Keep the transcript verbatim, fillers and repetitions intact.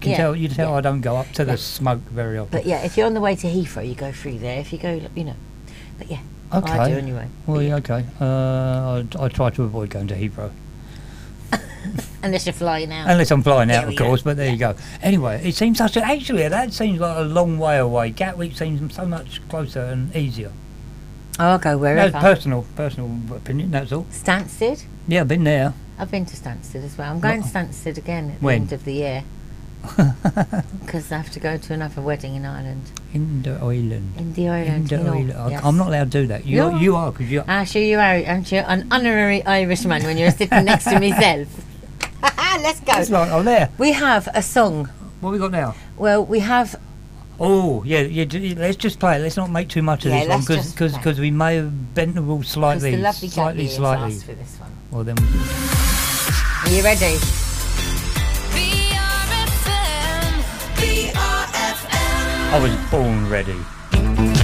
can yeah, tell. You can tell yeah. I don't go up to Yeah. the smoke very often. But yeah, if you're on the way to Heathrow, you go through there. If you go, you know. But yeah, Okay. I do anyway. Well, But yeah, yeah. okay. Uh, I, I try to avoid going to Heathrow. Unless you're flying out. Unless I'm flying There out, of we go. course, but there Yeah. you go. Anyway, it seems such a... Actually, that seems like a long way away. Gatwick seems so much closer and easier. Oh, I'll go wherever. That's personal, personal opinion, that's all. Stansted. Yeah, I've been there. I've been to Stansted as well. I'm going to Stansted again at When? the end of the year. Because I have to go to another wedding in Ireland. In the island. In the island. In the you know, island. I- yes. I'm not allowed to do that. You, You're- you are, because you're... Ah, sure you are, aren't you? An honorary Irishman when you're sitting next to myself. Let's go. It's like, oh, there. We have a song. What have we got now? Well, we have... Oh, yeah, yeah, d- let's just play it. Let's not make too much of Yeah, this one, let's because just because play. because we may have bent the rules Because slightly, the lovely slightly, Gabby has slightly. asked for this one. Well, then... Are you ready? B R F M, B R F M. I was born ready.